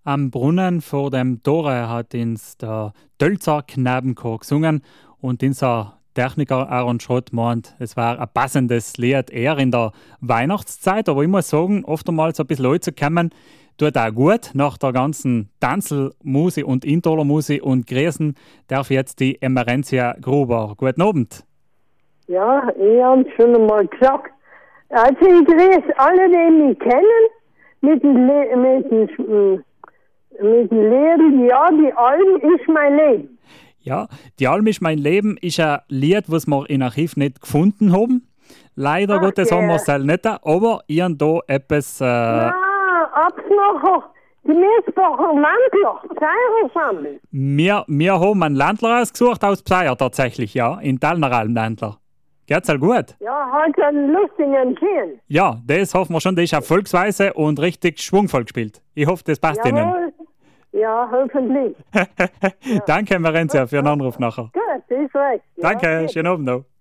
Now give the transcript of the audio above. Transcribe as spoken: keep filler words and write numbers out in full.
Am Brunnen vor dem Tore hat uns der Tölzer Knabenchor gesungen und unser Techniker Aaron Schrott meint, es war ein passendes Lied eher in der Weihnachtszeit, aber ich muss sagen, oftmals ein bisschen anzukommen, tut auch gut. Nach der ganzen Tanzelmusik und Intolermusik und Grüßen darf jetzt die Emerentia Gruber. Guten Abend. Ja, ich habe schon einmal gesagt. Also ich grüße alle, die mich kennen, mit dem, Le mit dem, mit dem Leben, ja, die Alm ist mein Leben. Ja, die Alm ist mein Leben ist ein Lied, was wir in Archiv nicht gefunden haben. Leider Ach, Gottes ja. haben wir es halt nicht, aber ich habe da etwas... Äh, Ja, Absmacher, die Miesbacher Landler, Zeiresammel. wir, wir haben einen Landler ausgesucht aus Pseier tatsächlich, ja, in Talneralm Landler. Geht's halt gut? Ja, halt einen lustigen Schienen. Ja, das hoffen wir schon, das ist erfolgsweise und richtig schwungvoll gespielt. Ich hoffe, das passt Ihnen. Jawohl. Ja, hoffentlich. Danke, Marenzia, für den Anruf nachher. Gut, ist recht. Ja, Danke, gut. schönen Abend noch.